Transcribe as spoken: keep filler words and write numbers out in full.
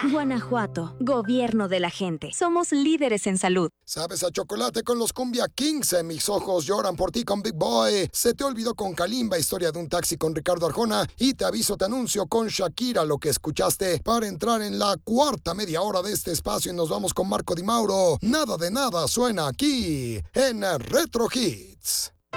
Guanajuato, gobierno de la gente. Somos líderes en salud. ¿Sabes a chocolate con los Cumbia Kings? Mis ojos lloran por ti con Big Boy. Se te olvidó con Kalimba, historia de un taxi con Ricardo Arjona. Y te aviso, te anuncio con Shakira lo que escuchaste para entrar en la cuarta media hora de este espacio y nos vamos con Marco Di Mauro. Nada de nada suena aquí en Retro Hits.